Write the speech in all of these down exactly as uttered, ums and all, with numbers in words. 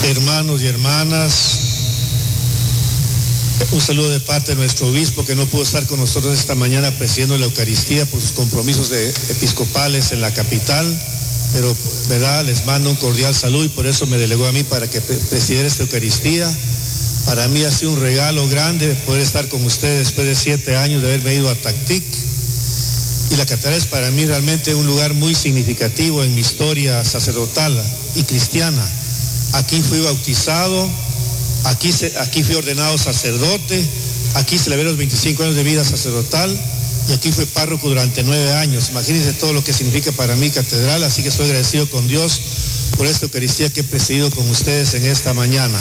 Hermanos y hermanas, un saludo de parte de nuestro obispo que no pudo estar con nosotros esta mañana presidiendo la Eucaristía por sus compromisos de episcopales en la capital, pero verdad les mando un cordial saludo y por eso me delegó a mí para que presidiera esta Eucaristía. Para mí ha sido un regalo grande poder estar con ustedes después de siete años de haberme ido a Tactic, y la catedral es para mí realmente un lugar muy significativo en mi historia sacerdotal y cristiana. Aquí fui bautizado, aquí, se, aquí fui ordenado sacerdote, aquí celebré los veinticinco años de vida sacerdotal y aquí fui párroco durante nueve años. Imagínense todo lo que significa para mí catedral, así que estoy agradecido con Dios por esta Eucaristía que he presidido con ustedes en esta mañana.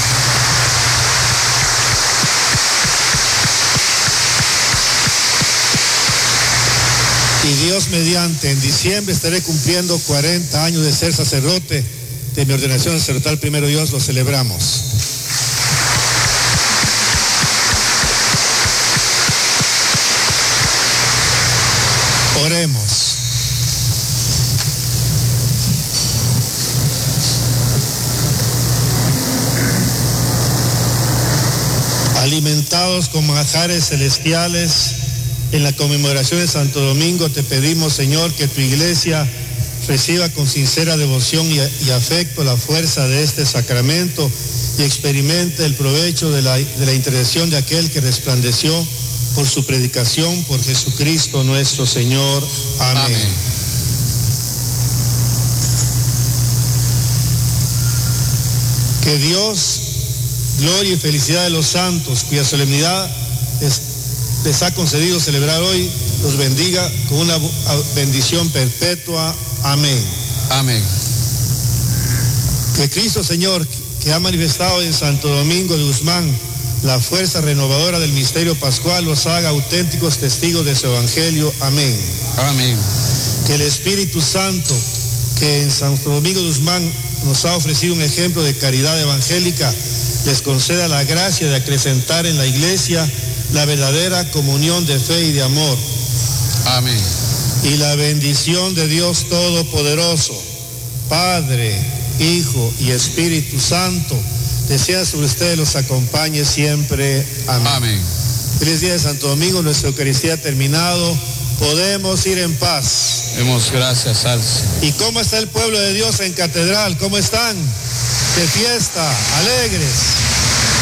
Y Dios mediante, en diciembre estaré cumpliendo cuarenta años de ser sacerdote. De mi ordenación sacerdotal, primero Dios, lo celebramos. Oremos. Alimentados con manjares celestiales, en la conmemoración de Santo Domingo te pedimos, Señor, que tu iglesia reciba con sincera devoción y, y afecto la fuerza de este sacramento y experimente el provecho de la, de la intercesión de aquel que resplandeció por su predicación, por Jesucristo nuestro Señor. Amén. Amén. Que Dios, gloria y felicidad de los santos, cuya solemnidad es, les ha concedido celebrar hoy, los bendiga con una bendición perpetua. Amén. Amén. Que Cristo Señor, que ha manifestado en Santo Domingo de Guzmán la fuerza renovadora del misterio pascual, los haga auténticos testigos de su evangelio. Amén. Amén. Que el Espíritu Santo, que en Santo Domingo de Guzmán nos ha ofrecido un ejemplo de caridad evangélica, les conceda la gracia de acrecentar en la iglesia la verdadera comunión de fe y de amor. Amén. Y la bendición de Dios Todopoderoso, Padre, Hijo y Espíritu Santo, desea sobre ustedes los acompañe siempre. Amén. Amén. Feliz día de Santo Domingo, nuestra Eucaristía ha terminado. Podemos ir en paz. Demos gracias al Señor. ¿Y cómo está el pueblo de Dios en catedral? ¿Cómo están? De fiesta, alegres.